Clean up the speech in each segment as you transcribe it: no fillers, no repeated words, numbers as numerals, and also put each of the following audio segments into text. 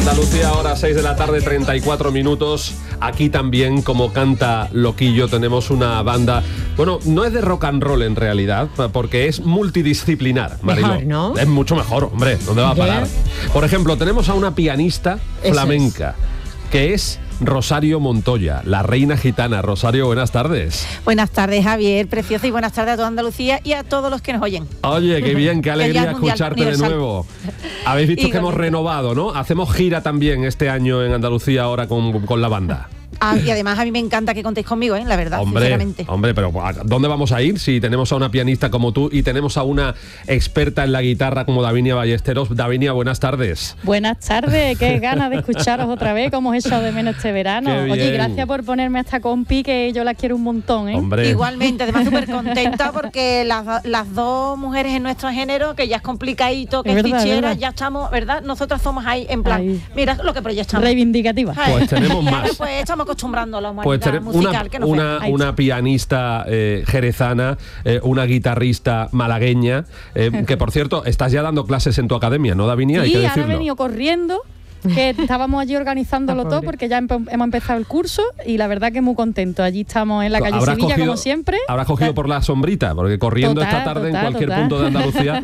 Andalucía, ahora 6 de la tarde, 34 minutos. Aquí también, como canta Loquillo, tenemos una banda. Bueno, no es de rock and roll en realidad, porque es multidisciplinar, Mariló. Mejor, ¿no? Es mucho mejor, hombre, ¿dónde va a parar? Por ejemplo, tenemos a una pianista flamenca, que es Rosario Montoya, la reina gitana. Rosario, buenas tardes. Buenas tardes, Javier, preciosa, y buenas tardes a toda Andalucía y a todos los que nos oyen. Oye, qué bien, qué alegría escucharte de nuevo. Habéis visto que hemos renovado, ¿no? Hacemos gira también este año en Andalucía ahora con la banda. Y además a mí me encanta que contéis conmigo, la verdad, sinceramente. Hombre, pero ¿dónde vamos a ir si tenemos a una pianista como tú y tenemos a una experta en la guitarra como Davinia Ballesteros? Davinia, buenas tardes. Buenas tardes, qué ganas de escucharos otra vez, como os he echado de menos este verano. Oye, gracias por ponerme a esta compi, que yo la quiero un montón, ¿eh? Hombre. Igualmente, además súper contenta porque las dos mujeres en nuestro género, que ya es complicadito, que es fichera, ya estamos, ¿verdad? Nosotras somos ahí en plan, mira lo que proyectamos. Reivindicativa. Pues tenemos más. Pues estamos acostumbrando a la humanidad pues musical, que nos una pianista jerezana, una guitarrista malagueña, que por cierto, estás ya dando clases en tu academia, ¿no, Davinia? Sí, hay que ahora decirlo. he venido corriendo, que estábamos allí organizándolo todo, porque ya hemos empezado el curso y la verdad que muy contento. Allí estamos en la calle Sevilla, como siempre. Habrás cogido por la sombrita, porque corriendo esta tarde en cualquier punto de Andalucía.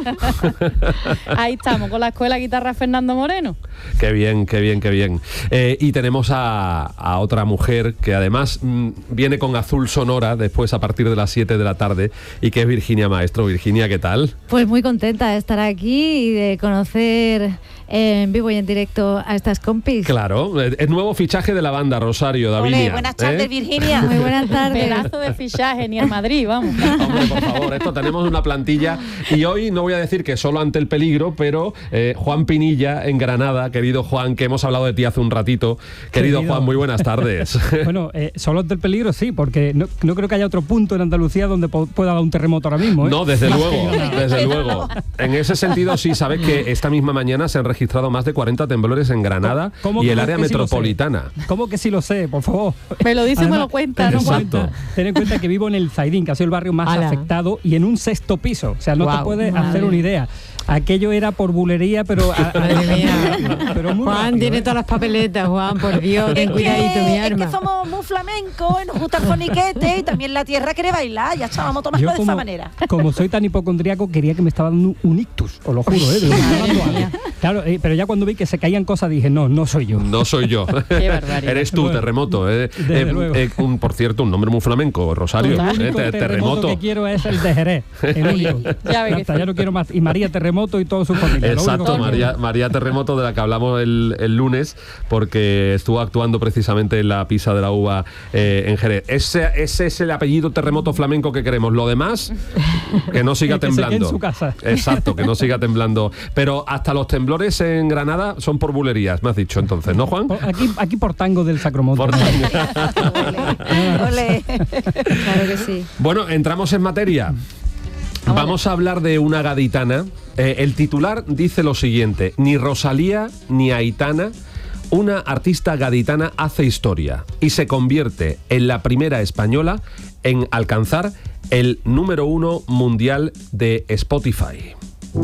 Ahí estamos, con la Escuela Guitarra Fernando Moreno. Qué bien, qué bien, qué bien. Y tenemos a otra mujer que además viene con Azul Sonora después a partir de las 7 de la tarde, y que es Virginia Maestro. Virginia, ¿qué tal? Pues muy contenta de estar aquí y de conocer en vivo y en directo a estas compis. Claro, es nuevo fichaje de la banda, Rosario, Davinia. Olé, buenas tardes, Virginia. Muy buenas tardes. Pedazo de fichaje, ni en Madrid, vamos. Hombre, por favor, esto tenemos una plantilla. Y hoy no voy a decir que solo ante el peligro, pero Juan Pinilla en Granada, querido Juan, que hemos hablado de ti hace un ratito. Querido Juan, muy buenas tardes. Bueno, solo ante el peligro sí, porque no creo que haya otro punto en Andalucía donde pueda dar un terremoto ahora mismo, ¿eh? No, desde luego, desde luego. En ese sentido, sí, sabes que esta misma mañana se han registrado más de 40 temblores en Granada y el área metropolitana. ¿Cómo que sí lo sé? Por favor. Me lo dice, me lo cuenta, ¿no? Exacto. Ten en cuenta que vivo en el Zaidín, que ha sido el barrio más afectado, y en un 6º piso. O sea, no te puedes hacer una idea. Aquello era por bulería, pero... Madre mía. Pero muy Juan rápido, tiene todas las papeletas, Juan, por Dios, ten cuidadito, mi arma. Es que somos muy flamencos, nos gusta el foniquete y también la tierra quiere bailar, ya estábamos tomando de esa manera. Como soy tan hipocondríaco, quería que me estaba dando un ictus, os lo juro, Claro, pero ya cuando vi que se caían cosas dije, no soy yo. No soy yo. Qué barbaridad. Eres tú, Terremoto. Por cierto, un nombre muy flamenco, Rosario. El único terremoto que quiero es el de Jerez. El único. Ya no quiero más. Y María Terremoto y toda su familia. Exacto, María Terremoto, de la que hablamos el lunes, porque estuvo actuando precisamente en la Pisa de la Uva en Jerez. Ese es el apellido Terremoto flamenco que queremos. Lo demás, que no siga temblando. Se quede en su casa. Exacto, que no siga temblando. Pero hasta los temblores en Granada son por bulerías, me has dicho entonces, ¿no, Juan? Aquí por tango del Sacromonte. Ole. Claro que sí. Bueno, entramos en materia. Vamos a hablar de una gaditana. El titular dice lo siguiente: ni Rosalía ni Aitana, una artista gaditana hace historia y se convierte en la primera española en alcanzar el número 1 mundial de Spotify.